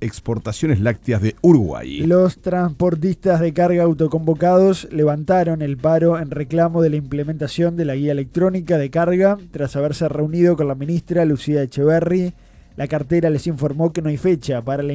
Exportaciones Lácteas de Uruguay. Los transportistas de carga autoconvocados levantaron el paro en reclamo de la implementación de la guía electrónica de carga tras haberse reunido con la ministra Lucía Echeverri. La cartera les informó que no hay fecha para la